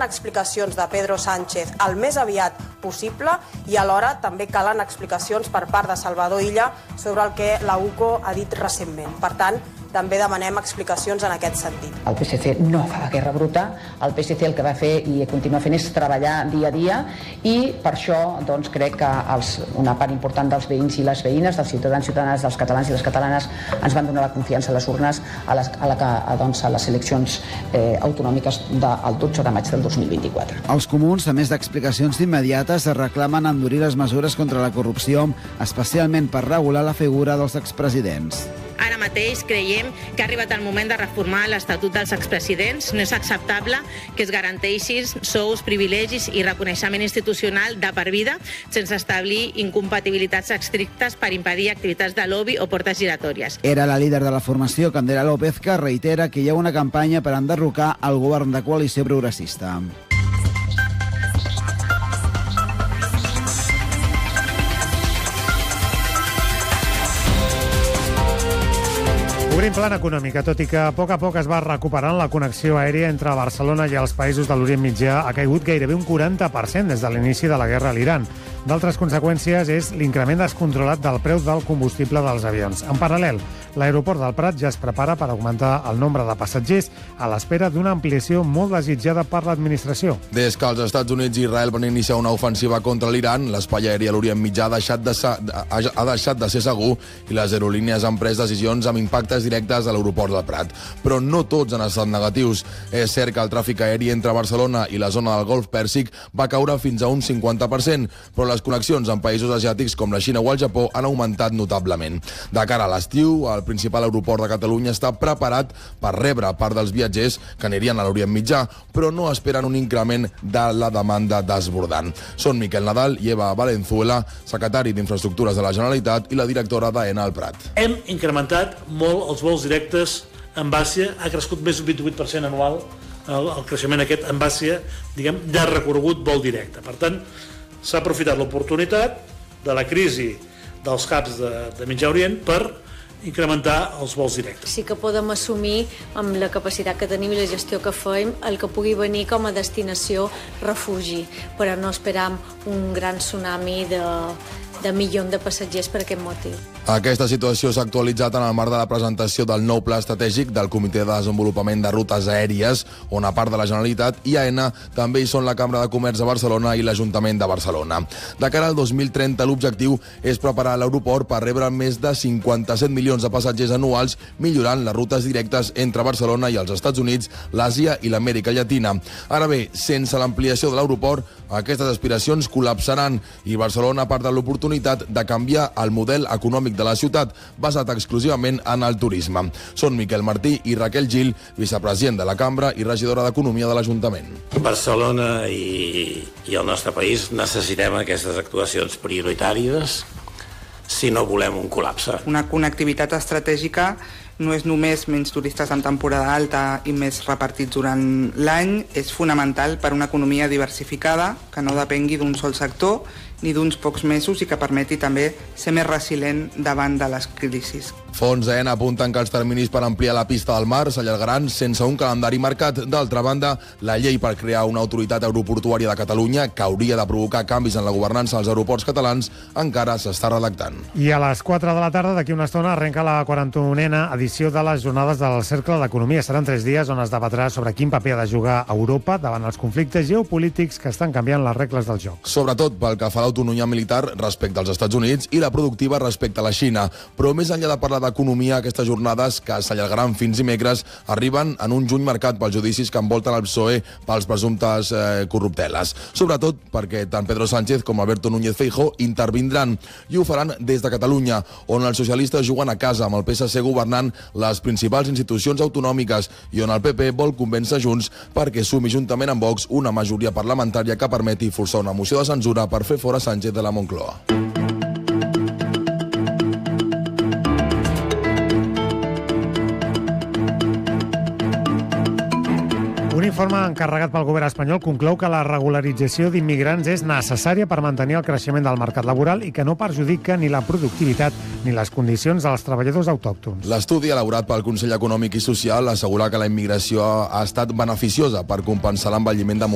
explicacions de Pedro Sánchez el més aviat possible i alhora també calen explicacions per part de Salvador Illa sobre el que la UCO ha dit recentment. Per tant, també demanem explicacions en aquest sentit. El PSC no fa la guerra bruta, el PSC el que va fer i continua fent és treballar dia a dia i per això crec que una part important dels veïns i les veïnes, dels ciutadans i ciutadanes, dels catalans i les catalanes ens van donar la confiança a les urnes a les eleccions autonòmiques del 12 de maig del 2024. Els comuns, a més d'explicacions immediates, reclamen endurir les mesures contra la corrupció, especialment per regular la figura dels expresidents. Ara mateix creiem que ha arribat el moment de reformar l'Estatut dels expresidents. No és acceptable que es garanteixin sous, privilegis i reconeixement institucional de per vida sense establir incompatibilitats estrictes per impedir activitats de lobby o portes giratòries. Era la líder de la formació, Candela López, que reitera que hi ha una campanya per enderrocar el govern de coalició progressista. Obrim plana econòmica, tot i que a poc es va recuperant la connexió aèria entre Barcelona i els països de l'Orient Mitjà, ha caigut gairebé un 40% des de l'inici de la guerra a l'Iran. D'altres conseqüències és l'increment descontrolat del preu del combustible dels avions. En paral·lel, l'aeroport del Prat ja es prepara per augmentar el nombre de passatgers a l'espera d'una ampliació molt desitjada per l'administració. Des que els Estats Units i Israel van iniciar una ofensiva contra l'Iran, l'espai aeri a l'Orient Mitjà ha deixat de ser segur i les aerolínies han pres decisions amb impactes directes a l'aeroport del Prat. Però no tots han estat negatius. És cert que el tràfic aeri entre Barcelona i la zona del Golf Pèrsic va caure fins a un 50%, però les connexions amb països asiàtics com la Xina o el Japó han augmentat notablement. De cara a l'estiu, el principal aeroport de Catalunya està preparat per rebre part dels viatgers que anirien a l'Orient Mitjà, però no esperen un increment de la demanda desbordant. Són Miquel Nadal i Eva Valenzuela, secretari d'Infraestructures de la Generalitat i la directora d'AENA al Prat. Hem incrementat molt els vols directes amb Àsia, ha crescut més d'un 28% anual el creixement aquest amb Àsia, diguem, de recorregut vol directe. Per tant, s'ha aprofitat l'oportunitat de la crisi dels hubs de Mitjà Orient per incrementar els vols directes. Sí que podem assumir, amb la capacitat que tenim i la gestió que fem, el que pugui venir com a destinació refugi, però no esperam un gran tsunami de milions de passatgers per aquest motiu. Aquesta situació s'ha actualitzat en el marc de la presentació del nou pla estratègic del Comitè de Desenvolupament de Rutes Aèries, on a part de la Generalitat i AENA també hi són la Cambra de Comerç de Barcelona i l'Ajuntament de Barcelona. De cara al 2030, l'objectiu és preparar l'aeroport per rebre més de 57 milions de passatgers anuals, millorant les rutes directes entre Barcelona i els Estats Units, l'Àsia i l'Amèrica Llatina. Ara bé, sense l'ampliació de l'aeroport, aquestes aspiracions col·lapsaran i Barcelona ha perdut l'oportunitat de canviar el model econòmic de la ciutat, basat exclusivament en el turisme. Són Miquel Martí i Raquel Gil, vicepresident de la Cambra i regidora d'Economia de l'Ajuntament. Barcelona i el nostre país necessitem aquestes actuacions prioritàries si no volem un col·lapse. Una connectivitat estratègica no és només menys turistes en temporada alta i més repartits durant l'any, és fonamental per una economia diversificada que no depengui d'un sol sector ni d'uns pocs mesos i que permeti també ser més resilient davant de les crisis. Fons AENA apunten que els terminis per ampliar la pista del mar s'allargaran sense un calendari marcat. D'altra banda, la llei per crear una autoritat aeroportuària de Catalunya, que hauria de provocar canvis en la governança als aeroports catalans, encara s'està redactant. I a les 4 de la tarda, d'aquí una estona, arrenca la 41a edició de les jornades del Cercle d'Economia. Seran 3 dies on es debatrà sobre quin paper ha de jugar Europa davant els conflictes geopolítics que estan canviant les regles del joc. Sobretot pel que fa a l'autonomia militar respecte als Estats Units i la productiva respecte a la Xina. Però més enllà de parlar d'economia, aquestes jornades, que s'allargaran fins dimecres, arriben en un juny marcat pels judicis que envolten el PSOE pels presumptes corrupteles. Sobretot perquè tant Pedro Sánchez com Alberto Núñez Feijóo intervindran i ho faran des de Catalunya, on els socialistes juguen a casa amb el PSC governant les principals institucions autonòmiques i on el PP vol convèncer Junts perquè sumi juntament amb Vox una majoria parlamentària que permeti forçar una moció de censura per fer fora Sánchez de la Moncloa. Un informe encarregat pel govern espanyol conclou que la regularització d'immigrants és necessària per mantenir el creixement del mercat laboral i que no perjudica ni la productivitat ni les condicions dels treballadors autòctons. L'estudi elaborat pel Consell Econòmic i Social assegura que la immigració ha estat beneficiosa per compensar l'envelliment demogràfic